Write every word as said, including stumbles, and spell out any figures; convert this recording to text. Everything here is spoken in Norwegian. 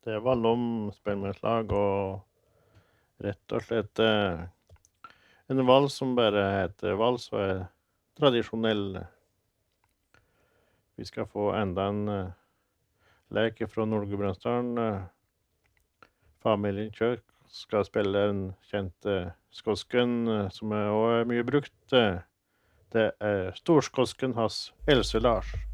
Det var Lom spellemannslag, og rett og slett eh, en vals som bare heter vals, og er tradisjonell. Vi skal få enda en eh, leke fra Nord-Gudbrandsdalen. Eh, familien Kjørk skal spille en kjent eh, skosken, eh, som er også mye brukt. Eh, det er storskosken hans Else Lars.